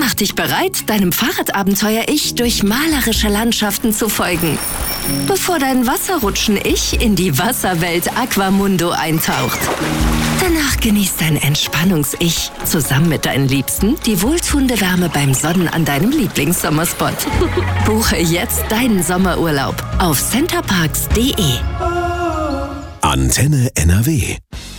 Mach dich bereit, deinem Fahrradabenteuer-Ich durch malerische Landschaften zu folgen, bevor dein Wasserrutschen-Ich in die Wasserwelt Aquamundo eintaucht. Danach genießt dein Entspannungs-Ich zusammen mit deinen Liebsten die wohltuende Wärme beim Sonnen an deinem Lieblingssommerspot. Buche jetzt deinen Sommerurlaub auf centerparks.de. Antenne NRW.